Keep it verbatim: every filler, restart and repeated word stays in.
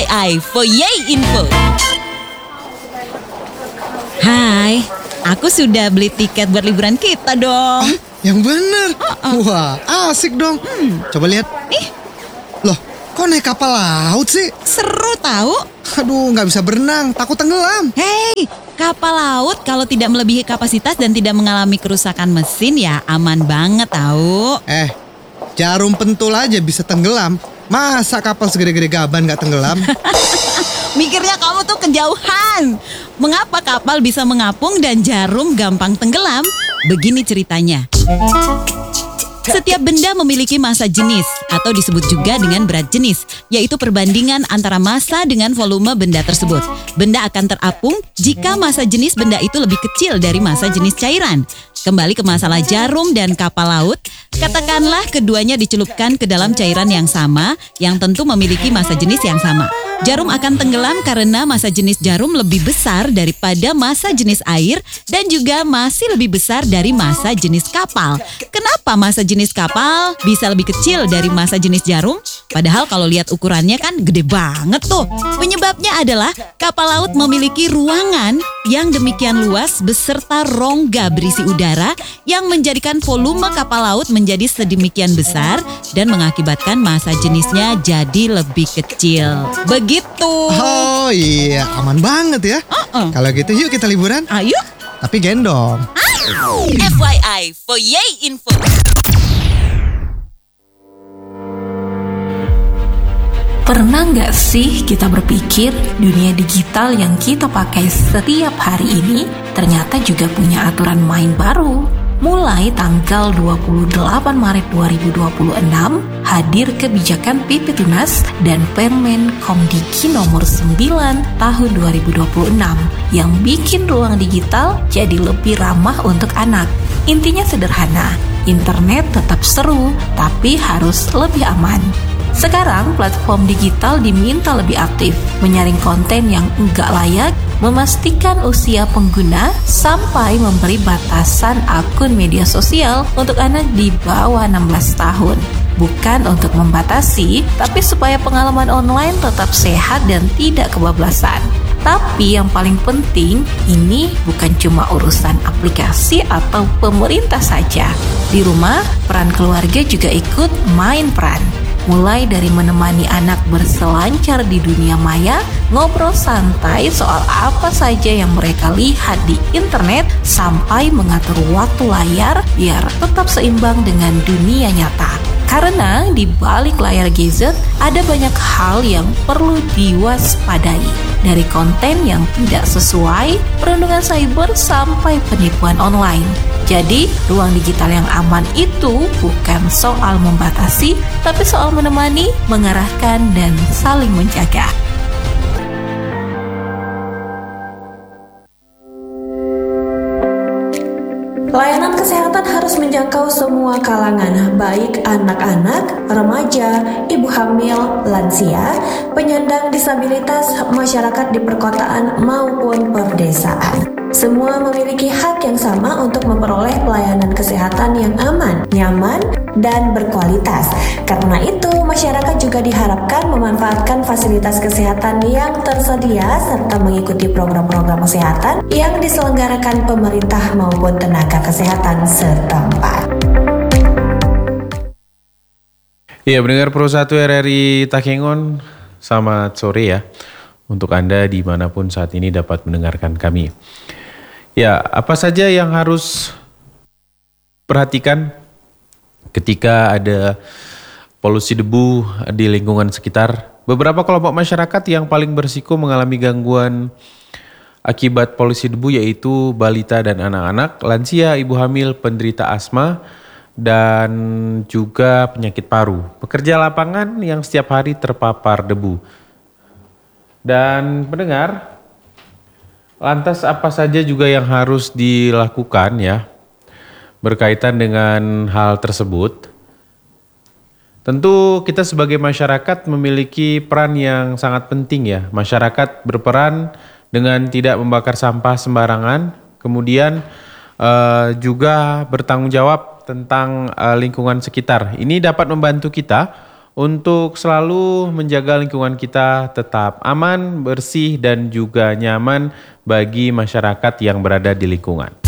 I for Yay Info. Hai, aku sudah beli tiket buat liburan kita dong. Ah, yang bener. Uh-uh. Wah, asik dong. Hmm. Coba lihat. Ih, loh, kok naik kapal laut sih? seru tahu. Aduh, nggak bisa berenang, takut tenggelam. Hei, kapal laut kalau tidak melebihi kapasitas dan tidak mengalami kerusakan mesin ya aman banget tahu. Eh, jarum pentul aja bisa tenggelam. Masa kapal segede-gede gaban nggak tenggelam? Mikirnya kamu tuh kejauhan. Mengapa kapal bisa mengapung dan jarum gampang tenggelam? Begini ceritanya. Setiap benda memiliki massa jenis atau disebut juga dengan berat jenis, yaitu perbandingan antara massa dengan volume benda tersebut. Benda akan terapung jika massa jenis benda itu lebih kecil dari massa jenis cairan. Kembali ke masalah jarum dan kapal laut, katakanlah keduanya dicelupkan ke dalam cairan yang sama yang tentu memiliki massa jenis yang sama. Jarum akan tenggelam karena massa jenis jarum lebih besar daripada massa jenis air dan juga masih lebih besar dari massa jenis kapal. Kenapa massa jenis kapal bisa lebih kecil dari massa jenis jarum? Padahal kalau lihat ukurannya kan gede banget tuh. Penyebabnya adalah kapal laut memiliki ruangan yang demikian luas beserta rongga berisi udara yang menjadikan volume kapal laut menjadi sedemikian besar dan mengakibatkan massa jenisnya jadi lebih kecil. Begitu. Oh iya, aman banget ya. Uh-uh. Kalau gitu yuk kita liburan. Ayo. Tapi gendong. F Y I for Yay Info. Pernah nggak sih kita berpikir dunia digital yang kita pakai setiap hari ini ternyata juga punya aturan main baru? Mulai tanggal dua puluh delapan Maret dua ribu dua puluh enam, hadir kebijakan P P Tunas dan Permen Komdiki nomor sembilan tahun dua ribu dua puluh enam yang bikin ruang digital jadi lebih ramah untuk anak. Intinya sederhana, internet tetap seru, tapi harus lebih aman. Sekarang platform digital diminta lebih aktif, menyaring konten yang enggak layak, memastikan usia pengguna, sampai memberi batasan akun media sosial untuk anak di bawah enam belas tahun. Bukan untuk membatasi, tapi supaya pengalaman online tetap sehat dan tidak kebablasan. Tapi yang paling penting, ini bukan cuma urusan aplikasi atau pemerintah saja. Di rumah, peran keluarga juga ikut main peran. Mulai dari menemani anak berselancar di dunia maya, ngobrol santai soal apa saja yang mereka lihat di internet, sampai mengatur waktu layar biar tetap seimbang dengan dunia nyata. Karena di balik layar gadget ada banyak hal yang perlu diwaspadai. Dari konten yang tidak sesuai, perundungan cyber sampai penipuan online. Jadi, ruang digital yang aman itu bukan soal membatasi, tapi soal menemani, mengarahkan, dan saling menjaga. Layanan kesehatan harus menjangkau semua kalangan, baik anak-anak, remaja, ibu hamil, lansia, penyandang disabilitas, masyarakat di perkotaan maupun perdesaan. Semua memiliki hak yang sama untuk memperoleh pelayanan kesehatan yang aman, nyaman, dan berkualitas. Karena itu, masyarakat juga diharapkan memanfaatkan fasilitas kesehatan yang tersedia serta mengikuti program-program kesehatan yang diselenggarakan pemerintah maupun tenaga kesehatan setempat. Iya, pendengar Pro satu R R I Takengon, selamat sore ya. Untuk Anda dimanapun saat ini dapat mendengarkan kami. Ya, apa saja yang harus perhatikan ketika ada polusi debu di lingkungan sekitar? Beberapa kelompok masyarakat yang paling berisiko mengalami gangguan akibat polusi debu yaitu balita dan anak-anak, lansia, ibu hamil, penderita asma, dan juga penyakit paru. Pekerja lapangan yang setiap hari terpapar debu. Dan pendengar, lantas apa saja juga yang harus dilakukan ya berkaitan dengan hal tersebut? Tentu kita sebagai masyarakat memiliki peran yang sangat penting ya. Masyarakat berperan dengan tidak membakar sampah sembarangan, kemudian uh, juga bertanggung jawab tentang uh, lingkungan sekitar. Ini dapat membantu kita untuk selalu menjaga lingkungan kita tetap aman, bersih, dan juga nyaman bagi masyarakat yang berada di lingkungan.